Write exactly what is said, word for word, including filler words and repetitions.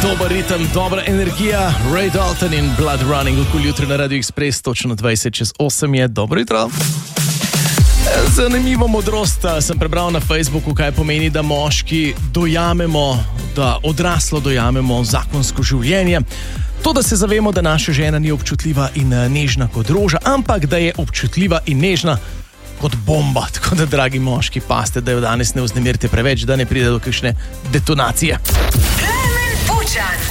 Dober ritem, dobra energija, Ray Dalton in Blood Running, okoli jutri na Radio Express, točno dvajset čez osem je. Dobro jutro. Zanimivo modrost sem prebral na Facebooku, kaj pomeni, da moški dojamemo, da odraslo dojamemo zakonsko življenje. To, da se zavemo, da naša žena ni občutljiva in nežna kot roža, ampak da je občutljiva in nežna kot bomba. Tako da, dragi moški, paste, da jo danes ne vznemirite preveč, da ne pride do kakšne detonacije. Klemen Bučan.